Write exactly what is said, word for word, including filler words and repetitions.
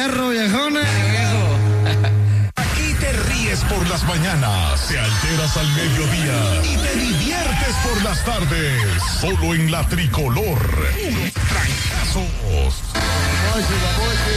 perro, viejona. Aquí te ríes por las mañanas, te alteras al mediodía y te diviertes por las tardes. Solo en la Tricolor. Unos trancazos.